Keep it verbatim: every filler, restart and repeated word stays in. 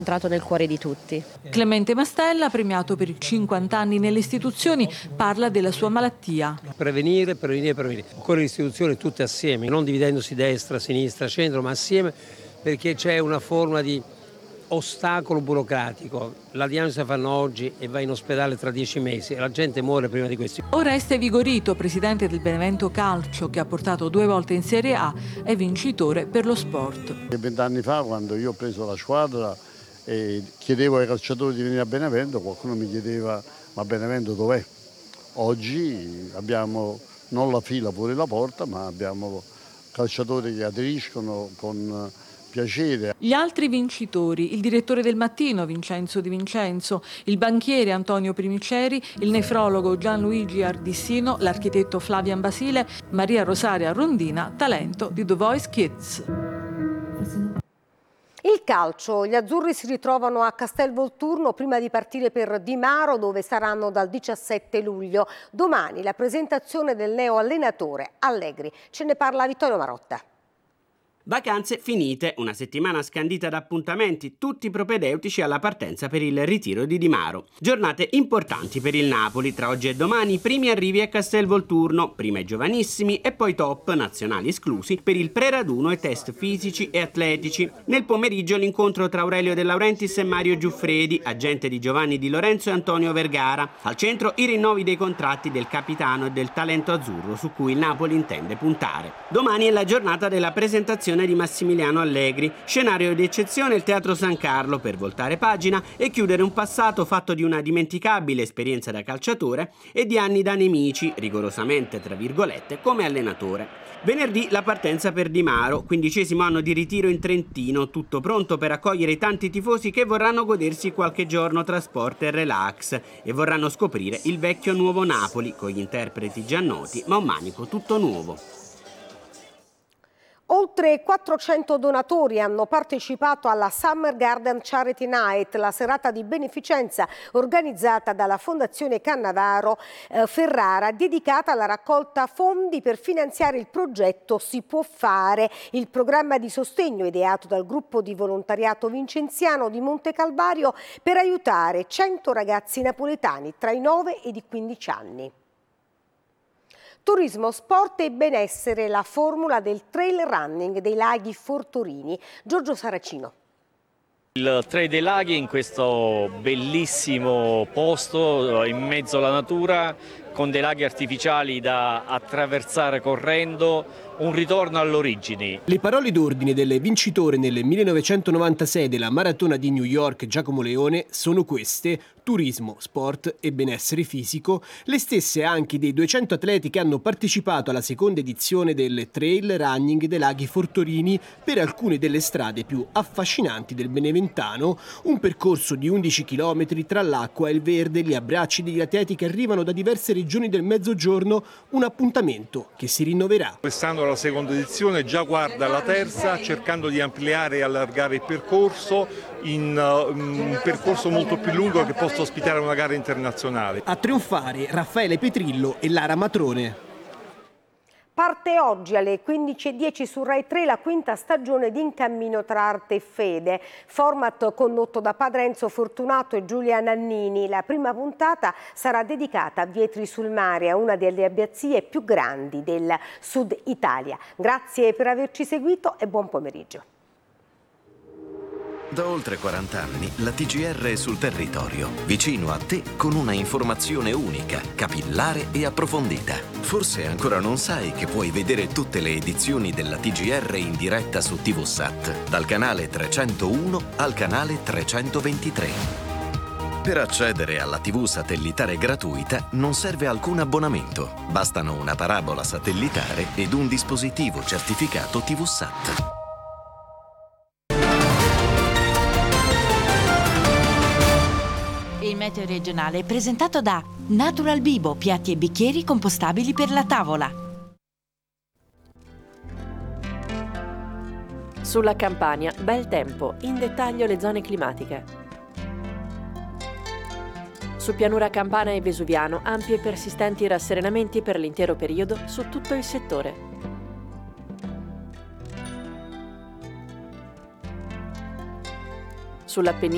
entrato nel cuore di tutti. Clemente Mastella, premiato per i cinquanta anni nelle istituzioni, parla della sua malattia. Prevenire, prevenire, prevenire. Occorre le istituzioni tutte assieme, non dividendosi destra, sinistra, centro, ma assieme, perché c'è una forma di ostacolo burocratico. La diagnosi la fanno oggi e va in ospedale tra dieci mesi e la gente muore prima di questo. Oreste Vigorito, presidente del Benevento Calcio, che ha portato due volte in Serie A, è vincitore per lo sport. Vent'anni fa, quando io ho preso la squadra e chiedevo ai calciatori di venire a Benevento, qualcuno mi chiedeva: ma Benevento dov'è? Oggi abbiamo non la fila fuori la porta, ma abbiamo calciatori che aderiscono con piacere. Gli altri vincitori: il direttore del Mattino Vincenzo Di Vincenzo, il banchiere Antonio Primiceri, il nefrologo Gianluigi Ardissino, l'architetto Flavian Basile, Maria Rosaria Rondina, talento di The Voice Kids. Il calcio, gli azzurri si ritrovano a Castelvolturno prima di partire per Dimaro, dove saranno dal diciassette luglio. Domani la presentazione del neo allenatore Allegri. Ce ne parla Vittorio Marotta. Vacanze finite, una settimana scandita da appuntamenti, tutti propedeutici alla partenza per il ritiro di Dimaro. Giornate importanti per il Napoli, tra oggi e domani primi arrivi a Castelvolturno, prima i giovanissimi e poi top, nazionali esclusi, per il pre-raduno e test fisici e atletici. Nel pomeriggio l'incontro tra Aurelio De Laurentiis e Mario Giuffredi, agente di Giovanni Di Lorenzo e Antonio Vergara. Al centro i rinnovi dei contratti del capitano e del talento azzurro su cui il Napoli intende puntare. Domani è la giornata della presentazione di Massimiliano Allegri, scenario di eccezione il Teatro San Carlo per voltare pagina e chiudere un passato fatto di una dimenticabile esperienza da calciatore e di anni da nemici, rigorosamente tra virgolette, come allenatore. Venerdì la partenza per Dimaro, quindicesimo anno di ritiro in Trentino, tutto pronto per accogliere i tanti tifosi che vorranno godersi qualche giorno tra sport e relax e vorranno scoprire il vecchio nuovo Napoli, con gli interpreti già noti, ma un manico tutto nuovo. Oltre quattrocento donatori hanno partecipato alla Summer Garden Charity Night, la serata di beneficenza organizzata dalla Fondazione Cannavaro eh, Ferrara, dedicata alla raccolta fondi per finanziare il progetto Si può fare, il programma di sostegno ideato dal gruppo di volontariato vincenziano di Monte Calvario per aiutare cento ragazzi napoletani tra i nove e i quindici anni. Turismo, sport e benessere, la formula del trail running dei laghi Fortorini. Giorgio Saracino. Il Trail dei Laghi, in questo bellissimo posto in mezzo alla natura, con dei laghi artificiali da attraversare correndo, un ritorno alle origini. Le parole d'ordine del vincitore nel millenovecentonovantasei della maratona di New York Giacomo Leone sono queste: turismo, sport e benessere fisico, le stesse anche dei duecento atleti che hanno partecipato alla seconda edizione del Trail Running dei Laghi Fortorini per alcune delle strade più affascinanti del Beneventano, un percorso di undici chilometri tra l'acqua e il verde, gli abbracci degli atleti che arrivano da diverse regioni del Mezzogiorno, un appuntamento che si rinnoverà. Quest'anno la seconda edizione, già guarda la terza, cercando di ampliare e allargare il percorso in uh, un percorso molto più lungo che possa ospitare una gara internazionale. A trionfare Raffaele Petrillo e Lara Matrone. Parte oggi alle quindici e dieci su Rai tre la quinta stagione di In cammino tra arte e fede, format condotto da padre Enzo Fortunato e Giulia Nannini. La prima puntata sarà dedicata a Vietri sul Mare, a una delle abbazie più grandi del Sud Italia. Grazie per averci seguito e buon pomeriggio. Da oltre quaranta anni la T G R è sul territorio, vicino a te con una informazione unica, capillare e approfondita. Forse ancora non sai che puoi vedere tutte le edizioni della T G R in diretta su TVSat, dal canale trecentouno al canale trecentoventitré. Per accedere alla tivù satellitare gratuita non serve alcun abbonamento, bastano una parabola satellitare ed un dispositivo certificato TVSat. Il meteo regionale è presentato da Natural Bibo, piatti e bicchieri compostabili per la tavola. Sulla Campania, bel tempo, in dettaglio le zone climatiche. Su pianura campana e vesuviano, ampi e persistenti rasserenamenti per l'intero periodo su tutto il settore. Sull'Appennino